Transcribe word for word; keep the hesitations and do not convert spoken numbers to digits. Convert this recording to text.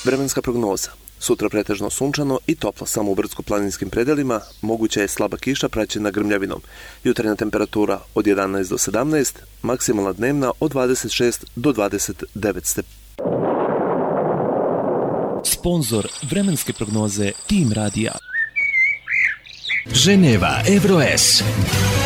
Vremenska prognoza. Sutra pretežno sunčano i toplo samo u brdsko-planinskim predelima, moguća je slaba kiša praćena grmljavinom. Jutarnja temperatura od jedanaest do sedamnaest, maksimalna dnevna od dvadeset šest do dvadeset devet stepeni. Sponzor vremenske prognoze Tim Radija. Ženeva Euroes.